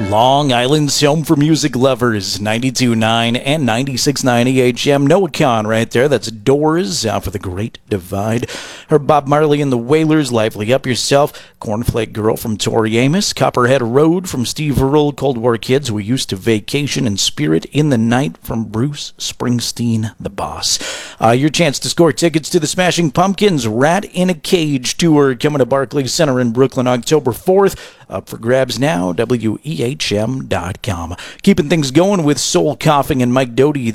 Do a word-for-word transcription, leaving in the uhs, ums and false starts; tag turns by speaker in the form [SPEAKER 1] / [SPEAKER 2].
[SPEAKER 1] Long Island's home for music lovers, ninety-two point nine and ninety-six point nine A H M. Noah Khan right there. That's Doors out for The Great Divide. Heard Bob Marley and the Wailers, Lively Up Yourself. Cornflake Girl from Tori Amos. Copperhead Road from Steve Earle. Cold War Kids, We Used to Vacation and Spirit in the Night from Bruce Springsteen, the boss. Uh, your chance to score tickets to the Smashing Pumpkins Rat in a Cage tour coming to Barclays Center in Brooklyn October fourth. Up for grabs now, W E H M dot com. Keeping things going with Soul Coughing and Mike Doty.